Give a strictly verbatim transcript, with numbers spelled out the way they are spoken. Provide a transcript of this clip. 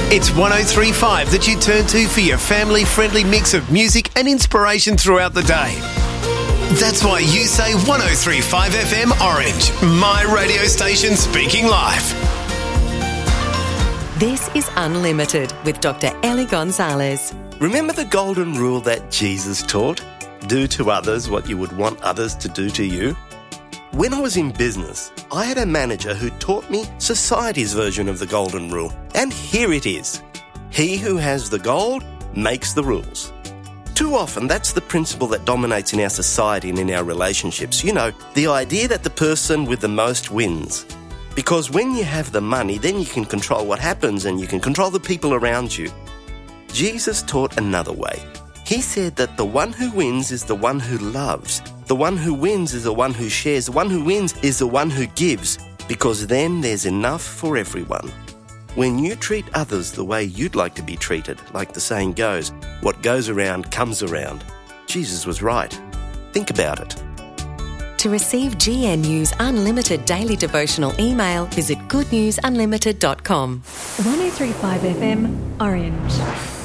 It's one oh three point five that you turn to for your family-friendly mix of music and inspiration throughout the day. That's why you say one oh three point five F M Orange, my radio station speaking live. This is Unlimited with Doctor Ellie Gonzalez. Remember the golden rule that Jesus taught? Do to others what you would want others to do to you? When I was in business, I had a manager who taught me society's version of the golden rule. And here it is. He who has the gold makes the rules. Too often, that's the principle that dominates in our society and in our relationships. You know, the idea that the person with the most wins. Because when you have the money, then you can control what happens and you can control the people around you. Jesus taught another way. He said that the one who wins is the one who loves. The one who wins is the one who shares. The one who wins is the one who gives, because then there's enough for everyone. When you treat others the way you'd like to be treated, like the saying goes, what goes around comes around. Jesus was right. Think about it. To receive G N U's unlimited daily devotional email, visit good news unlimited dot com. one oh three point five F M Orange.